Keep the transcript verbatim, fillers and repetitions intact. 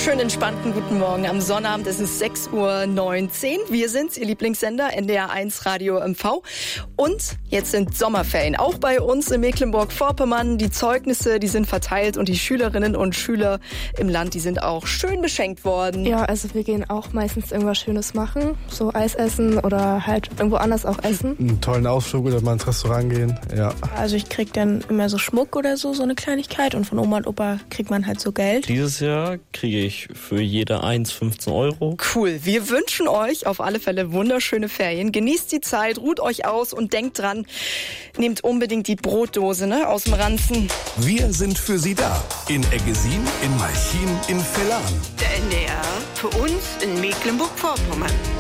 Schönen entspannten guten Morgen am Sonnabend. Es ist sechs Uhr neunzehn. Wir sind's, Ihr Lieblingssender N D R eins Radio M V. Und jetzt sind Sommerferien. Auch bei uns in Mecklenburg-Vorpommern. Die Zeugnisse, die sind verteilt und die Schülerinnen und Schüler im Land, die sind auch schön beschenkt worden. Ja, also wir gehen auch meistens irgendwas Schönes machen. So Eis essen oder halt irgendwo anders auch essen. Einen tollen Ausflug oder mal ins Restaurant gehen, ja. Also ich krieg dann immer so Schmuck oder so, so eine Kleinigkeit. Und von Oma und Opa kriegt man halt so Geld. Dieses Jahr kriege ich für jede eins fünfzehn Euro. Cool. Wir wünschen euch auf alle Fälle wunderschöne Ferien. Genießt die Zeit, ruht euch aus und denkt dran, nehmt unbedingt die Brotdose, ne, aus dem Ranzen. Wir sind für Sie da. In Eggesin, in Malchin, in Vellan. Der N D R für uns in Mecklenburg-Vorpommern.